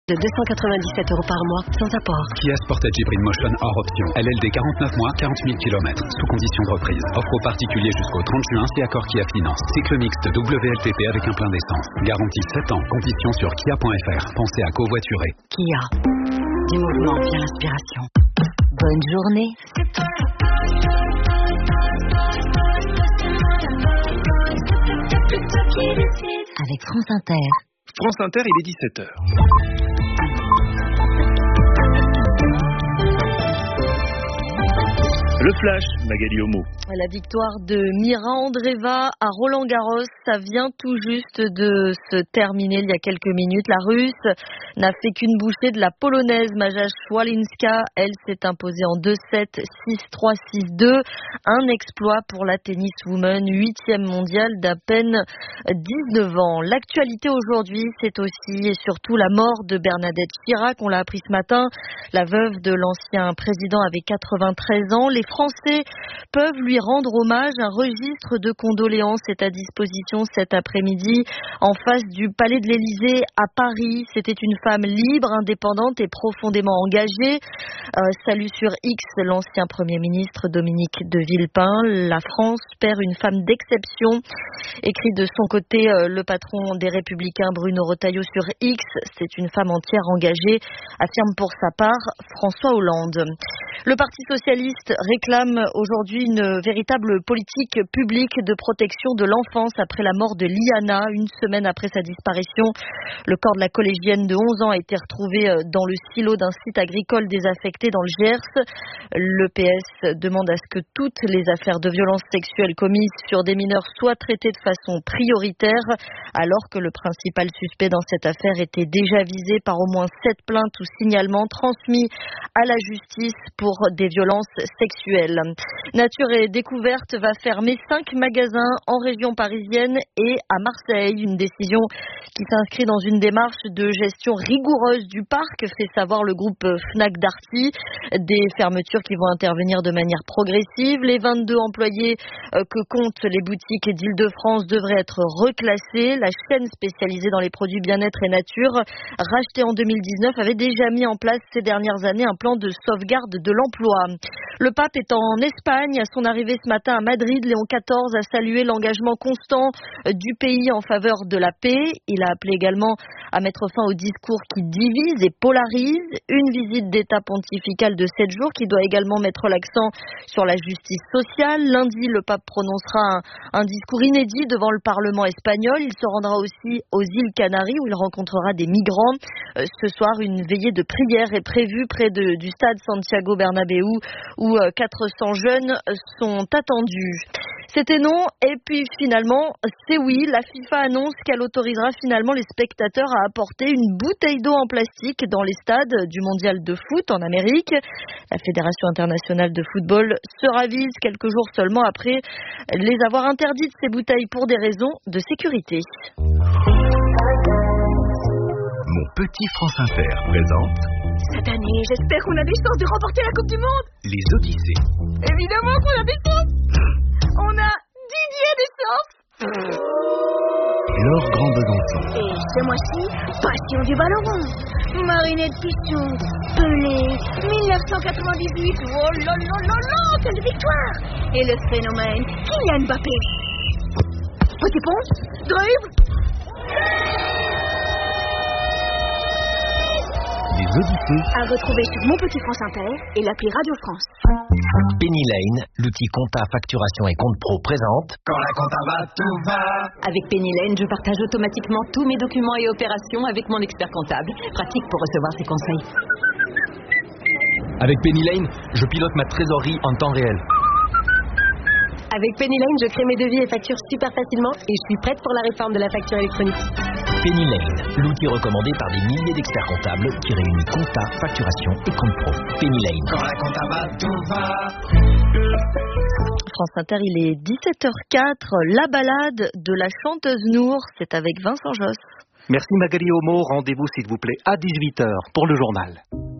De 297 € par mois, sans apport. Kia Sportage Hybrid Motion hors option. LLD 49 mois, 40 000 km. Sous condition de reprise. Offre aux particuliers jusqu'au 30 juin, c'est accord Kia Finance. Cycle mixte WLTP avec un plein d'essence. Garantie 7 ans. Conditions sur kia.fr. Pensez à covoiturer. Kia. Du mouvement vient l'inspiration. Bonne journée. Avec France Inter. France Inter, il est 17h. Le flash, Magali Homo. La victoire de Mira Andreeva à Roland-Garros, ça vient tout juste de se terminer il y a quelques minutes. La Russe n'a fait qu'une bouchée de la Polonaise Maja Szwalinska. Elle s'est imposée en 2-7, 6-3, 6-2. Un exploit pour la tenniswoman, 8e mondiale d'à peine 19 ans. L'actualité aujourd'hui, c'est aussi et surtout la mort de Bernadette Chirac. On l'a appris ce matin. La veuve de l'ancien président avait 93 ans. Les Français peuvent lui rendre hommage. Un registre de condoléances est à disposition cet après-midi en face du Palais de l'Élysée à Paris. C'était une femme libre, indépendante et profondément engagée. Salut sur X, l'ancien Premier ministre Dominique de Villepin. La France perd une femme d'exception. Écrit de son côté le patron des Républicains Bruno Retailleau sur X. C'est une femme entière engagée, affirme pour sa part François Hollande. Le Parti socialiste réclame aujourd'hui une véritable politique publique de protection de l'enfance après la mort de Liana, une semaine après sa disparition. Le corps de la collégienne de 11 ans a été retrouvé dans le silo d'un site agricole désaffecté dans le Gers. Le PS demande à ce que toutes les affaires de violences sexuelles commises sur des mineurs soient traitées de façon prioritaire, alors que le principal suspect dans cette affaire était déjà visé par au moins 7 plaintes ou signalements transmis à la justice pour des violences sexuelles. Nature et Découverte va fermer 5 magasins en région parisienne et à Marseille. Une décision qui s'inscrit dans une démarche de gestion rigoureuse du parc, fait savoir le groupe Fnac Darty. Des fermetures qui vont intervenir de manière progressive. Les 22 employés que comptent les boutiques d'Île-de-France devraient être reclassés. La chaîne spécialisée dans les produits bien-être et nature, rachetée en 2019, avait déjà mis en place ces dernières années un plan de sauvegarde de l'emploi. Le pape est en Espagne. À son arrivée ce matin à Madrid, Léon XIV a salué l'engagement constant du pays en faveur de la paix. Il a appelé également à mettre fin aux discours qui divisent et polarisent. Une visite d'État pontificale de 7 jours qui doit également mettre l'accent sur la justice sociale. Lundi, le pape prononcera un discours inédit devant le Parlement espagnol. Il se rendra aussi aux îles Canaries où il rencontrera des migrants. Ce soir, une veillée de prière est prévue près du stade Santiago Bernabéu où 400 jeunes sont attendus. C'était non, et puis finalement, c'est oui. La FIFA annonce qu'elle autorisera finalement les spectateurs à apporter une bouteille d'eau en plastique dans les stades du mondial de foot en Amérique. La Fédération internationale de football se ravise quelques jours seulement après les avoir interdites, ces bouteilles, pour des raisons de sécurité. Mon petit France Inter présente. Cette année, j'espère qu'on a des chances de remporter la Coupe du Monde. Les Odyssées. Évidemment qu'on a des chances. On a Didier Deschamps. Laure Grand-Besançon. Et ce mois-ci, passion du ballon rond. Marinette Piston, Pelé, 1998. Oh là là là là, quelle victoire. Et le phénomène Kylian Mbappé. Petit pont, dribble. Les Odyssées. À retrouver sur Mon Petit France Inter et l'appli Radio France. Penny Lane, l'outil compta, facturation et compte pro présente. Quand la compta va, tout va. Avec Penny Lane, je partage automatiquement tous mes documents et opérations avec mon expert comptable. Pratique pour recevoir ses conseils. Avec Penny Lane, je pilote ma trésorerie en temps réel. Avec Penny Lane, je crée mes devis et factures super facilement et je suis prête pour la réforme de la facture électronique. Penny Lane, l'outil recommandé par des milliers d'experts comptables qui réunit compta, facturation et compte pro. Penny Lane. Quand la compta va, tout va. France Inter, il est 17h04. La balade de la chanteuse Nour, c'est avec Vincent Josse. Merci Magali Homo. Rendez-vous s'il vous plaît à 18h pour le journal.